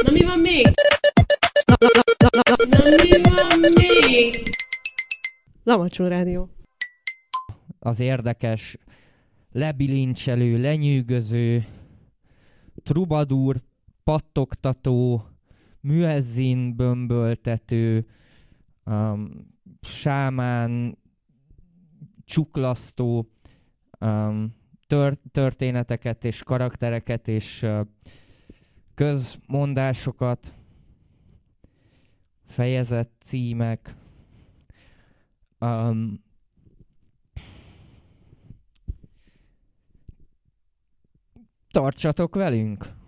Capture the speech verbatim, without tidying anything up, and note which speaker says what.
Speaker 1: Na mi van még? Na, na, na, na, na, na mi van még? Lamacsó Rádió.
Speaker 2: Az érdekes, lebilincselő, lenyűgöző, trubadúr, pattogtató, müezzin bömböltető, um, sámán, csuklasztó um, tör- történeteket és karaktereket és uh, közmondásokat, fejezet címek. Um, tartsatok velünk!